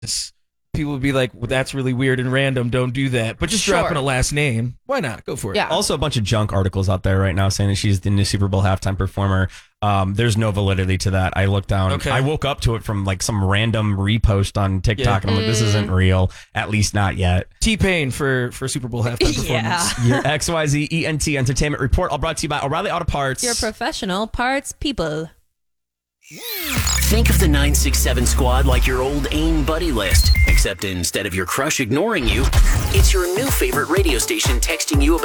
People would be like, well, that's really weird and random. Don't do that. But just dropping a last name, why not? Go for it. Yeah. Also, a bunch of junk articles out there right now saying that she's the new Super Bowl halftime performer. There's no validity to that. I looked down. Okay. I woke up to it from like some random repost on TikTok, and I'm like, this isn't real. At least not yet. T-Pain for Super Bowl halftime performance. Your XYZ ENT Entertainment Report, all brought to you by O'Reilly Auto Parts. Your professional parts people. Think of the 967 squad like your old AIM buddy list, except instead of your crush ignoring you, it's your new favorite radio station texting you about